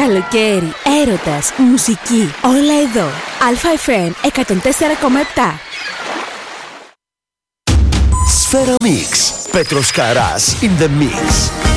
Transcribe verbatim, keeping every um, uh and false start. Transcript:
Καλοκαίρι, έρωτας, μουσική, όλα εδώ. Αλφα εφ εμ εκατόν τέσσερα κόμμα επτά. Σφαίρα Mix. Πέτρος Καράς in the mix.